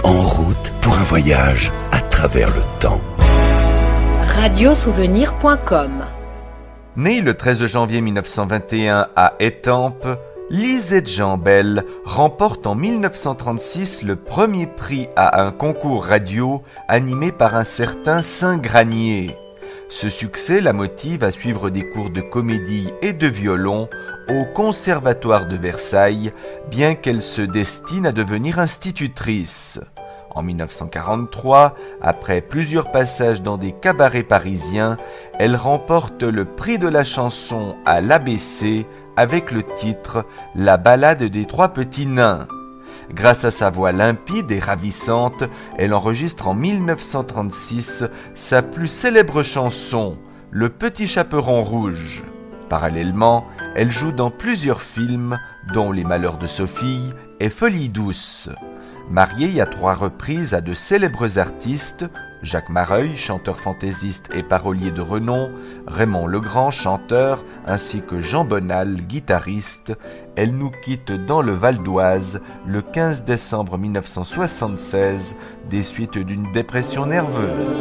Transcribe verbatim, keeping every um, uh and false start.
En route pour un voyage à travers le temps. radiosouvenir point com. Née le treize janvier mille neuf cent vingt et un à Étampes, Lisette Jambel remporte en mille neuf cent trente-six le premier prix à un concours radio animé par un certain Saint-Granier. Ce succès la motive à suivre des cours de comédie et de violon au Conservatoire de Versailles, bien qu'elle se destine à devenir institutrice. En mille neuf cent quarante-trois, après plusieurs passages dans des cabarets parisiens, elle remporte le prix de la chanson à l'A B C avec le titre « La ballade des trois petits nains ». Grâce à sa voix limpide et ravissante, elle enregistre en mille neuf cent trente-six sa plus célèbre chanson, « Le petit chaperon rouge ». Parallèlement, elle joue dans plusieurs films, dont Les Malheurs de Sophie et Folie douce. Mariée à trois reprises à de célèbres artistes, Jacques Mareuil, chanteur fantaisiste et parolier de renom, Raymond Legrand, chanteur, ainsi que Jean Bonal, guitariste, elle nous quitte dans le Val d'Oise le quinze décembre mille neuf cent soixante-seize des suites d'une dépression nerveuse.